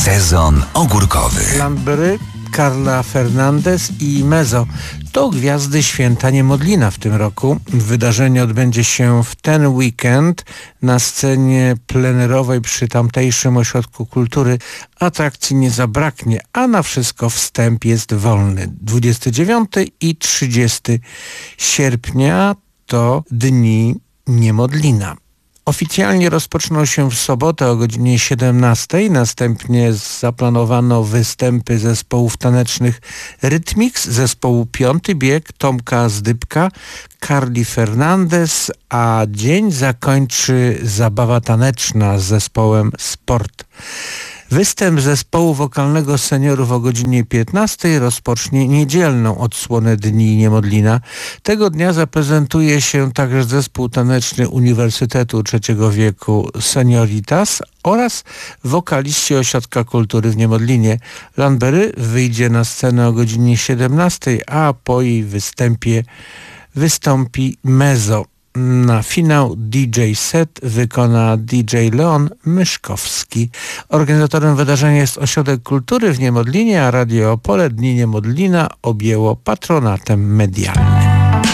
Sezon ogórkowy. Lambry, Carla Fernandez i Mezo to gwiazdy święta Niemodlina w tym roku. Wydarzenie odbędzie się w ten weekend na scenie plenerowej przy tamtejszym ośrodku kultury. Atrakcji nie zabraknie, a na wszystko wstęp jest wolny. 29 i 30 sierpnia to Dni Niemodlina. Oficjalnie rozpoczną się w sobotę o godzinie 17. Następnie zaplanowano występy zespołów tanecznych Rytmix, zespołu Piąty Bieg, Tomka Zdybka, Carli Fernandez, a dzień zakończy zabawa taneczna z zespołem Sport. Występ zespołu wokalnego Seniorów o godzinie 15 rozpocznie niedzielną odsłonę Dni Niemodlina. Tego dnia zaprezentuje się także zespół taneczny Uniwersytetu Trzeciego Wieku Senioritas oraz wokaliści Ośrodka Kultury w Niemodlinie. Lambery wyjdzie na scenę o godzinie 17, a po jej występie wystąpi Mezo. Na finał DJ set wykona DJ Leon Myszkowski. Organizatorem wydarzenia jest Ośrodek Kultury w Niemodlinie, a Radio Opole Dni Niemodlina objęło patronatem medialnym.